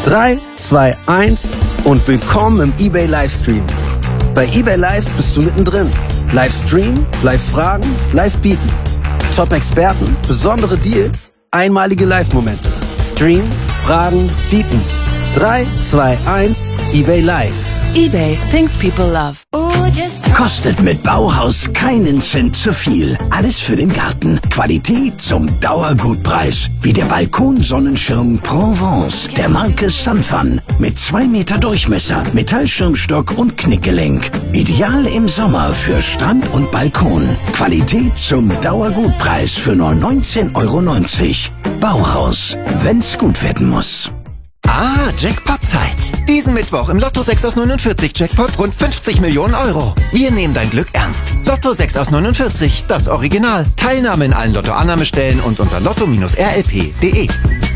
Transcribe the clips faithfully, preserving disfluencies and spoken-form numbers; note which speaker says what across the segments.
Speaker 1: drei, zwei, eins und willkommen im eBay Livestream. Bei eBay Live bist du mittendrin. Live streamen, live fragen, live bieten. Top-Experten, besondere Deals, einmalige Live-Momente. Stream, fragen, bieten. drei, zwei, eins, eBay Live.
Speaker 2: eBay, things people love.
Speaker 3: Kostet mit Bauhaus keinen Cent zu viel. Alles für den Garten. Qualität zum Dauergutpreis. Wie der Balkonsonnenschirm Provence der Marke Sunfun. Mit zwei Meter Durchmesser, Metallschirmstock und Knickgelenk. Ideal im Sommer für Strand und Balkon. Qualität zum Dauergutpreis für nur neunzehn Euro neunzig. Bauhaus, wenn's gut werden muss.
Speaker 4: Ah, Jackpot-Zeit. Diesen Mittwoch im Lotto sechs aus neunundvierzig Jackpot rund fünfzig Millionen Euro. Wir nehmen dein Glück ernst. Lotto sechs aus neunundvierzig, das Original. Teilnahme in allen Lottoannahmestellen und unter lotto R L P punkt de.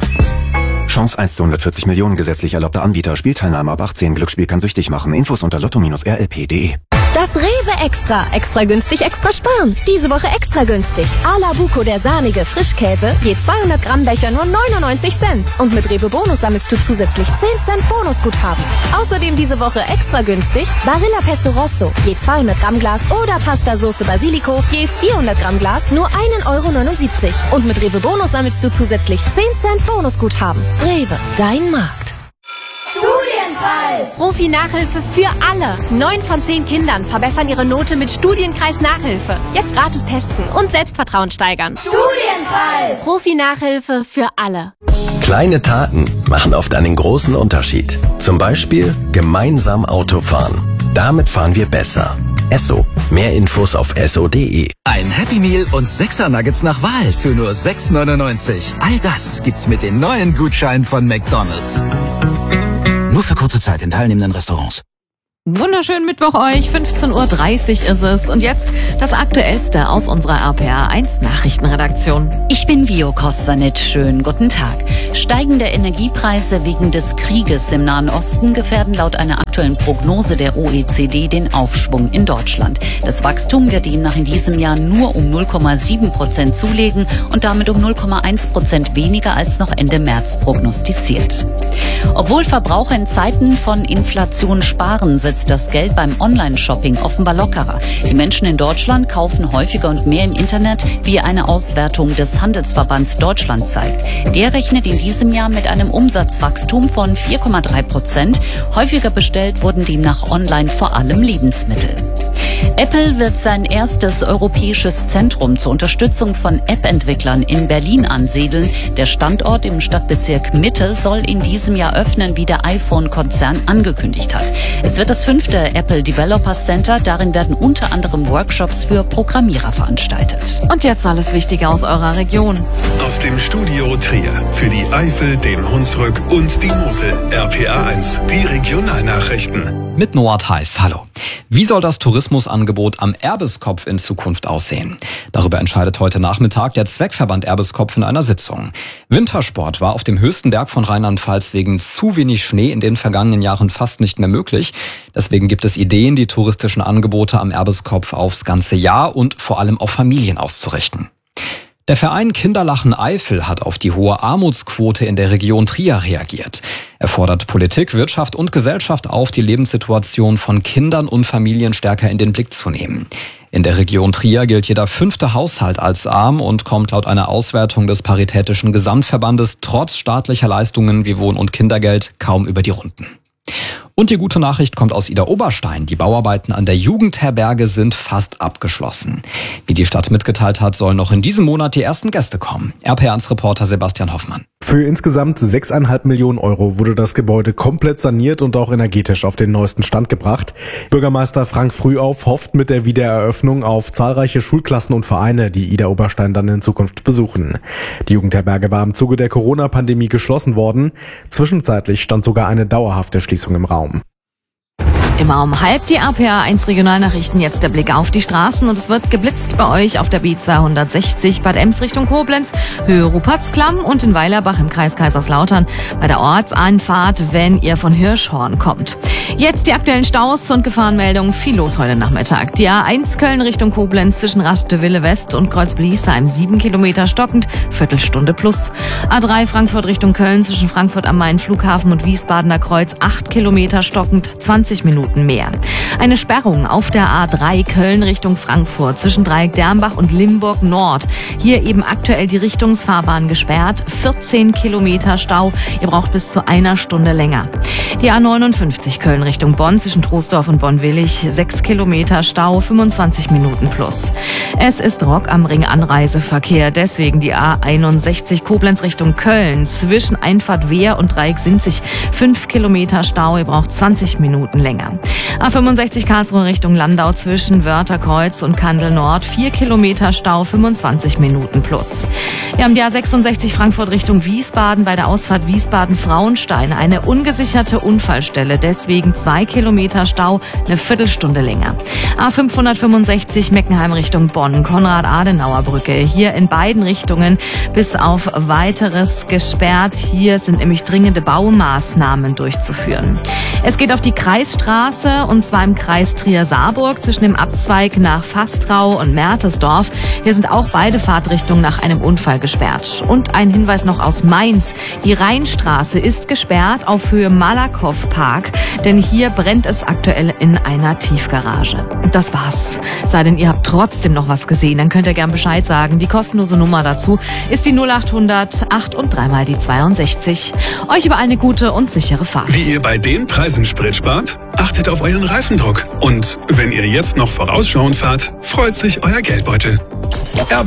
Speaker 5: Chance eins zu hundertvierzig Millionen, gesetzlich erlaubter Anbieter. Spielteilnahme ab achtzehn. Glücksspiel kann süchtig machen. Infos unter lotto R L P punkt de.
Speaker 6: Das Rewe Extra. Extra günstig, extra sparen. Diese Woche extra günstig. A la Buco, der sahnige Frischkäse. Je zweihundert Gramm Becher nur neunundneunzig Cent. Und mit Rewe Bonus sammelst du zusätzlich zehn Cent Bonusguthaben. Außerdem diese Woche extra günstig Barilla Pesto Rosso. Je zweihundert Gramm Glas oder Pasta Soße Basilico. Je vierhundert Gramm Glas nur ein Euro neunundsiebzig. Und mit Rewe Bonus sammelst du zusätzlich zehn Cent Bonusguthaben. Rewe, dein Markt.
Speaker 7: Studienpreis! Profi-Nachhilfe für alle. Neun von zehn Kindern verbessern ihre Note mit Studienkreis Nachhilfe. Jetzt gratis testen und Selbstvertrauen steigern. Studienpreis! Profi-Nachhilfe für alle.
Speaker 8: Kleine Taten machen oft einen großen Unterschied. Zum Beispiel gemeinsam Auto fahren. Damit fahren wir besser. Esso. Mehr Infos auf esso punkt de.
Speaker 9: Ein Happy Meal und sechser Nuggets nach Wahl für nur sechs neunundneunzig. All das gibt's mit den neuen Gutscheinen von McDonald's. Nur für kurze Zeit in teilnehmenden Restaurants.
Speaker 2: Wunderschönen Mittwoch euch, fünfzehn Uhr dreißig ist es. Und jetzt das Aktuellste aus unserer R P R eins Nachrichtenredaktion.
Speaker 10: Ich bin Vio Kostanic. Schönen guten Tag. Steigende Energiepreise wegen des Krieges im Nahen Osten gefährden laut einer aktuellen Prognose der O E C D den Aufschwung in Deutschland. Das Wachstum wird demnach in diesem Jahr nur um null Komma sieben Prozent zulegen und damit um null Komma eins Prozent weniger als noch Ende März prognostiziert. Obwohl Verbraucher in Zeiten von Inflation sparen, setzt das Geld beim Online-Shopping offenbar lockerer. Die Menschen in Deutschland kaufen häufiger und mehr im Internet, wie eine Auswertung des Handelsverbands Deutschland zeigt. Der rechnet in diesem Jahr mit einem Umsatzwachstum von vier Komma drei Prozent. Häufiger bestellt wurden demnach online vor allem Lebensmittel. Apple wird sein erstes europäisches Zentrum zur Unterstützung von App-Entwicklern in Berlin ansiedeln. Der Standort im Stadtbezirk Mitte soll in diesem Jahr öffnen, wie der iPhone-Konzern angekündigt hat. Es wird das fünfte Apple Developers Center. Darin werden unter anderem Workshops für Programmierer veranstaltet.
Speaker 2: Und jetzt alles Wichtige aus eurer Region.
Speaker 11: Aus dem Studio Trier für die Eifel, den Hunsrück und die Mosel. R P R eins, die Regionalnachrichten.
Speaker 12: Mit Noah Theis, hallo. Wie soll das Tourismusangebot am Erbeskopf in Zukunft aussehen? Darüber entscheidet heute Nachmittag der Zweckverband Erbeskopf in einer Sitzung. Wintersport war auf dem höchsten Berg von Rheinland-Pfalz wegen zu wenig Schnee in den vergangenen Jahren fast nicht mehr möglich. Deswegen gibt es Ideen, die touristischen Angebote am Erbeskopf aufs ganze Jahr und vor allem auf Familien auszurichten. Der Verein Kinderlachen Eifel hat auf die hohe Armutsquote in der Region Trier reagiert. Er fordert Politik, Wirtschaft und Gesellschaft auf, die Lebenssituation von Kindern und Familien stärker in den Blick zu nehmen. In der Region Trier gilt jeder fünfte Haushalt als arm und kommt laut einer Auswertung des Paritätischen Gesamtverbandes trotz staatlicher Leistungen wie Wohn- und Kindergeld kaum über die Runden. Und die gute Nachricht kommt aus Idar-Oberstein. Die Bauarbeiten an der Jugendherberge sind fast abgeschlossen. Wie die Stadt mitgeteilt hat, sollen noch in diesem Monat die ersten Gäste kommen. R P R eins Reporter Sebastian Hoffmann.
Speaker 13: Für insgesamt sechs Komma fünf Millionen Euro wurde das Gebäude komplett saniert und auch energetisch auf den neuesten Stand gebracht. Bürgermeister Frank Frühauf hofft mit der Wiedereröffnung auf zahlreiche Schulklassen und Vereine, die Idar-Oberstein dann in Zukunft besuchen. Die Jugendherberge war im Zuge der Corona-Pandemie geschlossen worden. Zwischenzeitlich stand sogar eine dauerhafte Schließung im Raum.
Speaker 2: Immer um halb die R P R eins Regionalnachrichten, jetzt der Blick auf die Straßen und es wird geblitzt bei euch auf der B zweihundertsechzig Bad Ems Richtung Koblenz, Höhe Rupertsklamm und in Weilerbach im Kreis Kaiserslautern bei der Ortseinfahrt, wenn ihr von Hirschhorn kommt. Jetzt die aktuellen Staus und Gefahrenmeldungen, viel los heute Nachmittag. Die A eins Köln Richtung Koblenz zwischen Rastede-Wille West und Kreuz-Bliesheim, sieben Kilometer stockend, Viertelstunde plus. A drei Frankfurt Richtung Köln zwischen Frankfurt am Main Flughafen und Wiesbadener Kreuz, acht Kilometer stockend, zwanzig Minuten mehr. Eine Sperrung auf der A drei Köln Richtung Frankfurt zwischen Dreieck Dernbach und Limburg Nord. Hier eben aktuell die Richtungsfahrbahn gesperrt, vierzehn Kilometer Stau. Ihr braucht bis zu einer Stunde länger. Die A neunundfünfzig Köln Richtung Bonn zwischen Troisdorf und Bonn-Willig, sechs Kilometer Stau, fünfundzwanzig Minuten plus. Es ist Rock am Ring Anreiseverkehr, deswegen die A einundsechzig Koblenz Richtung Köln zwischen Einfahrt Wehr und Dreieck Sinzig, fünf Kilometer Stau. Ihr braucht zwanzig Minuten länger. A fünfundsechzig Karlsruhe Richtung Landau zwischen Wörtherkreuz und Kandel Nord, vier Kilometer Stau, fünfundzwanzig Minuten plus. Wir haben die A sechsundsechzig Frankfurt Richtung Wiesbaden bei der Ausfahrt Wiesbaden-Frauenstein eine ungesicherte Unfallstelle, deswegen zwei Kilometer Stau, eine Viertelstunde länger. A fünfhundertfünfundsechzig Meckenheim Richtung Bonn, Konrad-Adenauer-Brücke, hier in beiden Richtungen bis auf weiteres gesperrt. Hier sind nämlich dringende Baumaßnahmen durchzuführen. Es geht auf die Kreisstraße und zwar im Kreis Trier-Saarburg zwischen dem Abzweig nach Fastrau und Mertesdorf. Hier sind auch beide Fahrtrichtungen nach einem Unfall gesperrt. Und ein Hinweis noch aus Mainz. Die Rheinstraße ist gesperrt auf Höhe Malakow-Park, denn hier brennt es aktuell in einer Tiefgarage. Und das war's. Sei denn, ihr habt trotzdem noch was gesehen, dann könnt ihr gern Bescheid sagen. Die kostenlose Nummer dazu ist die null achthundert acht und dreimal die zweiundsechzig. Euch überall eine gute und sichere Fahrt.
Speaker 11: Wie ihr bei den Preisen Sprit spart? Achtet auf euren Reifendruck. Und wenn ihr jetzt noch vorausschauend fahrt, freut sich euer Geldbeutel. R